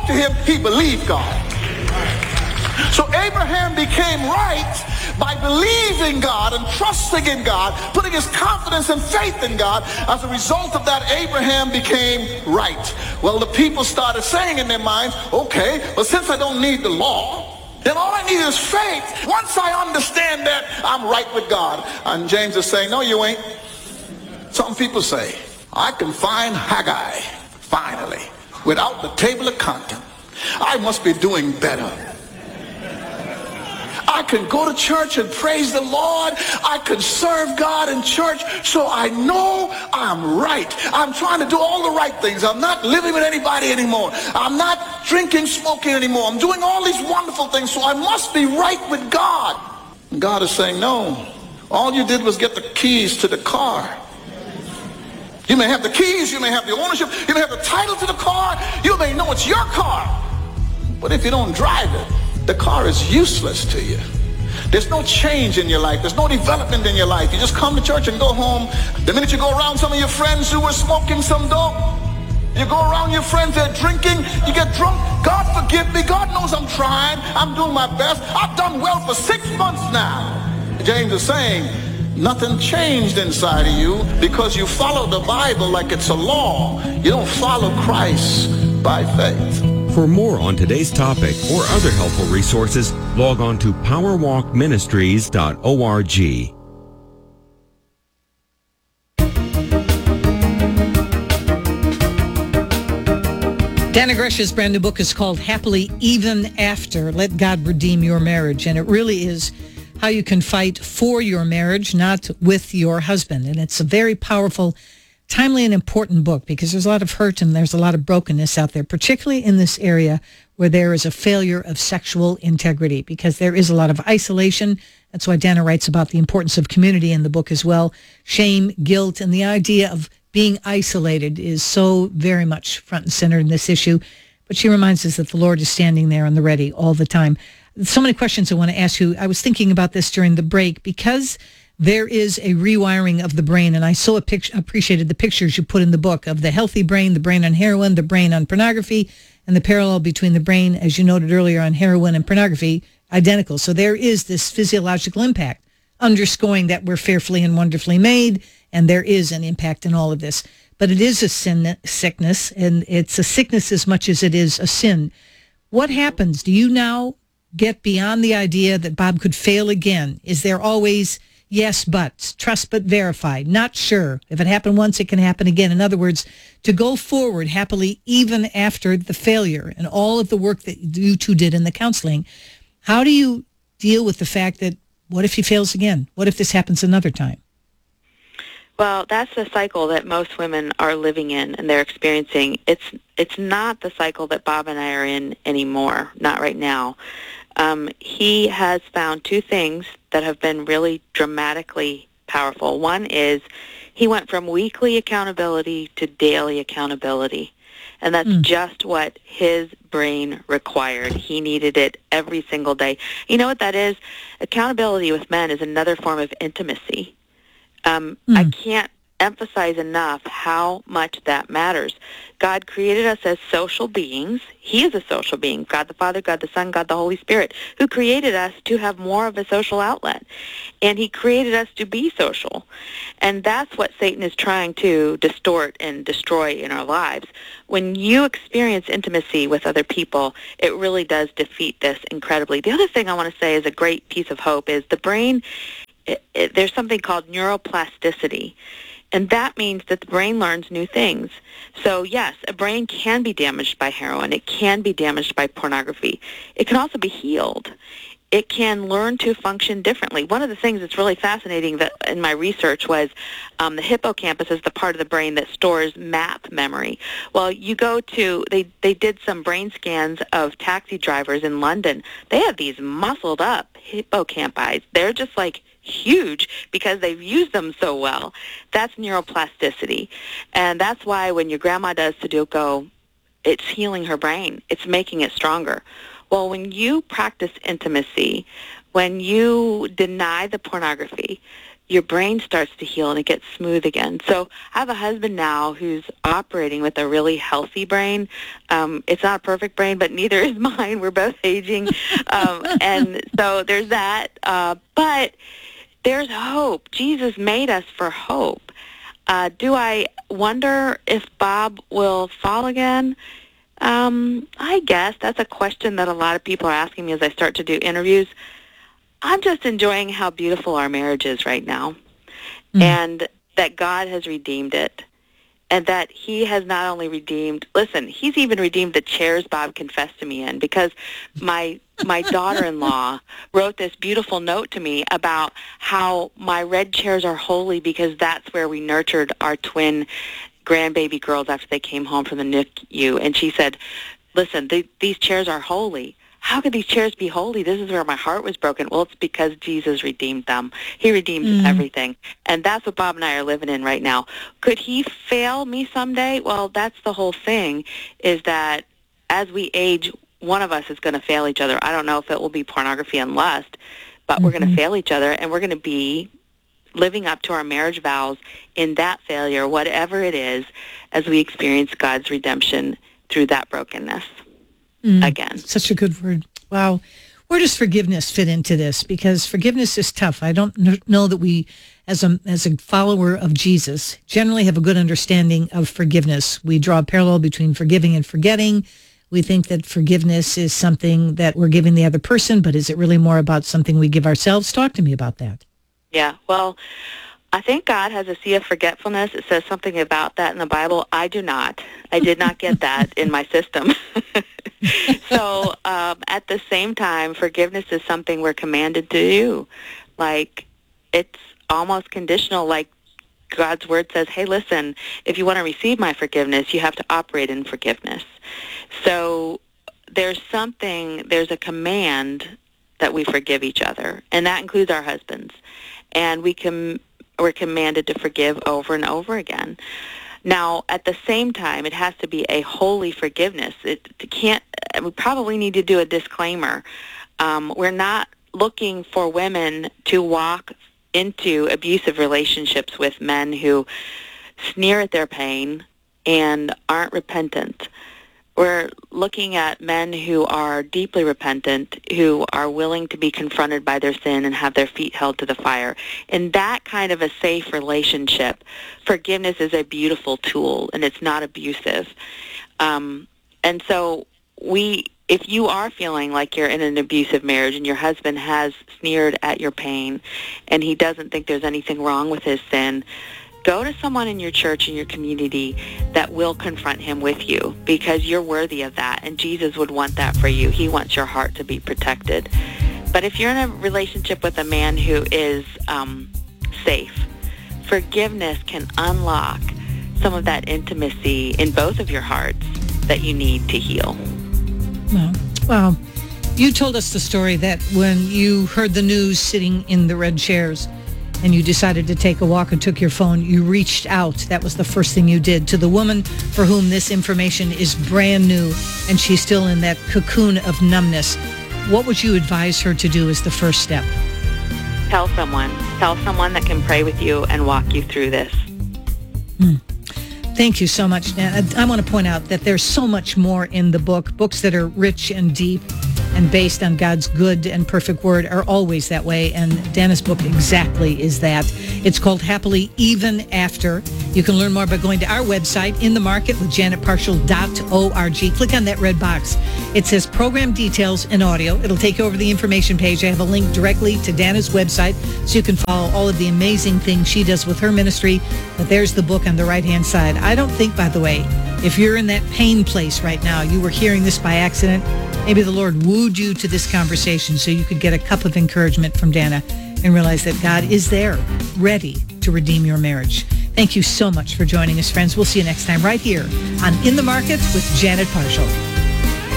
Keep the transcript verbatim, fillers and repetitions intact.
spoke to him, he believed God. So Abraham became right by believing God and trusting in God, putting his confidence and faith in God. As a result of that, Abraham became right. Well, the people started saying in their minds, okay, well, since I don't need the law, then all I need is faith. Once I understand that, I'm right with God. And James is saying, no, you ain't. Some people say, I can find Haggai, finally, without the table of content. I must be doing better. I can go to church and praise the Lord. I can serve God in church, so I know I'm right. I'm trying to do all the right things. I'm not living with anybody anymore. I'm not drinking, smoking anymore. I'm doing all these wonderful things, so I must be right with God. And God is saying, no. All you did was get the keys to the car. You may have the keys, you may have the ownership, you may have the title to the car, you may know it's your car. But if you don't drive it, the car is useless to you. There's no change in your life. There's no development in your life. You just come to church and go home. The minute you go around some of your friends who are smoking some dope, you go around your friends, they're drinking, you get drunk. God forgive me. God knows I'm trying. I'm doing my best. I've done well for six months now. James is saying, nothing changed inside of you because you follow the Bible like it's a law. You don't follow Christ by faith. For more on today's topic or other helpful resources, log on to power walk ministries dot org. Dana Gresh's brand new book is called Happily Even After, Let God Redeem Your Marriage. And it really is how you can fight for your marriage, not with your husband. And it's a very powerful, timely and important book because there's a lot of hurt and there's a lot of brokenness out there, particularly in this area where there is a failure of sexual integrity, because there is a lot of isolation. That's why Dana writes about the importance of community in the book as well. Shame, guilt, and the idea of being isolated is so very much front and center in this issue. But she reminds us that the Lord is standing there on the ready all the time. So many questions I want to ask you. I was thinking about this during the break because there is a rewiring of the brain, and I so appreci- appreciated the pictures you put in the book of the healthy brain, the brain on heroin, the brain on pornography, and the parallel between the brain, as you noted earlier, on heroin and pornography, identical. So there is this physiological impact, underscoring that we're fearfully and wonderfully made, and there is an impact in all of this. But it is a sin, sickness, and it's a sickness as much as it is a sin. What happens? Do you now get beyond the idea that Bob could fail again? Is there always yes, but, trust but verify, not sure? If it happened once, it can happen again. In other words, to go forward happily even after the failure and all of the work that you two did in the counseling, how do you deal with the fact that what if he fails again? What if this happens another time? Well, that's the cycle that most women are living in and they're experiencing. It's it's not the cycle that Bob and I are in anymore, not right now. Um, he has found two things that have been really dramatically powerful. One is he went from weekly accountability to daily accountability, and that's mm. just what his brain required. He needed it every single day. You know what that is? Accountability with men is another form of intimacy. Um, mm. I can't emphasize enough how much that matters. God created us as social beings. He is a social being, God the Father, God the Son, God the Holy Spirit, who created us to have more of a social outlet. And he created us to be social. And that's what Satan is trying to distort and destroy in our lives. When you experience intimacy with other people, it really does defeat this incredibly. The other thing I want to say is a great piece of hope is the brain, it, it, there's something called neuroplasticity. And that means that the brain learns new things. So, yes, a brain can be damaged by heroin. It can be damaged by pornography. It can also be healed. It can learn to function differently. One of the things that's really fascinating that in my research was um, the hippocampus is the part of the brain that stores map memory. Well, you go to, they, they did some brain scans of taxi drivers in London. They have these muscled up hippocampi. They're just like huge because they've used them so well. That's neuroplasticity. And that's why when your grandma does Sudoku, it's healing her brain. It's making it stronger. Well, when you practice intimacy, when you deny the pornography, your brain starts to heal and it gets smooth again. So I have a husband now who's operating with a really healthy brain. Um, it's not a perfect brain, but neither is mine. We're both aging. um, and so there's that. Uh, but there's hope. Jesus made us for hope. Uh, do I wonder if Bob will fall again? Um, I guess that's a question that a lot of people are asking me as I start to do interviews. I'm just enjoying how beautiful our marriage is right now, mm. and that God has redeemed it, and that he has not only redeemed, listen, he's even redeemed the chairs Bob confessed to me in, because my my daughter-in-law wrote this beautiful note to me about how my red chairs are holy because that's where we nurtured our twin grandbaby girls after they came home from the N I C U, and she said, listen, th- these chairs are holy. How could these chairs be holy? This is where my heart was broken. Well, it's because Jesus redeemed them. He redeemed mm. everything. And that's what Bob and I are living in right now. Could he fail me someday? Well, that's the whole thing, is that as we age, one of us is going to fail each other. I don't know if it will be pornography and lust, but mm-hmm. we're going to fail each other, and we're going to be living up to our marriage vows in that failure, whatever it is, as we experience God's redemption through that brokenness. Mm, again. Such a good word. Wow. Where does forgiveness fit into this? Because forgiveness is tough. I don't know that we, as a as a follower of Jesus, generally have a good understanding of forgiveness. We draw a parallel between forgiving and forgetting. We think that forgiveness is something that we're giving the other person, but is it really more about something we give ourselves? Talk to me about that. Yeah, well, I think God has a sea of forgetfulness. It says something about that in the Bible. I do not. I did not get that in my system. So um, at the same time, forgiveness is something we're commanded to do. Like, it's almost conditional, like God's word says, hey, listen, if you want to receive my forgiveness, you have to operate in forgiveness. So there's something, there's a command that we forgive each other, and that includes our husbands. And we can, we're commanded to forgive over and over again. Now, at the same time, it has to be a holy forgiveness. It, it can't. We probably need to do a disclaimer. Um, we're not looking for women to walk into abusive relationships with men who sneer at their pain and aren't repentant. We're looking at men who are deeply repentant, who are willing to be confronted by their sin and have their feet held to the fire. In that kind of a safe relationship, forgiveness is a beautiful tool, and it's not abusive. Um, and so we, if you are feeling like you're in an abusive marriage and your husband has sneered at your pain and he doesn't think there's anything wrong with his sin, go to someone in your church, in your community, that will confront him with you, because you're worthy of that, and Jesus would want that for you. He wants your heart to be protected. But if you're in a relationship with a man who is um, safe, forgiveness can unlock some of that intimacy in both of your hearts that you need to heal. Well, well, you told us the story that when you heard the news sitting in the red chairs, and you decided to take a walk and took your phone, you reached out. That was the first thing you did to the woman for whom this information is brand new, and she's still in that cocoon of numbness. What would you advise her to do as the first step? Tell someone. Tell someone that can pray with you and walk you through this. Hmm. Thank you so much, Dan. I want to point out that there's so much more in the book. Books that are rich and deep and based on God's good and perfect word are always that way, and Dana's book exactly is that. It's called Happily Even After. You can learn more by going to our website, in the market with janet parshall dot org. Click on that red box. It says Program Details and Audio. It'll take you over the information page. I have a link directly to Dana's website, so you can follow all of the amazing things she does with her ministry. But there's the book on the right-hand side. I don't think, by the way, if you're in that pain place right now, you were hearing this by accident, maybe the Lord wooed you to this conversation so you could get a cup of encouragement from Dana and realize that God is there, ready to redeem your marriage. Thank you so much for joining us, friends. We'll see you next time right here on In the Market with Janet Parshall.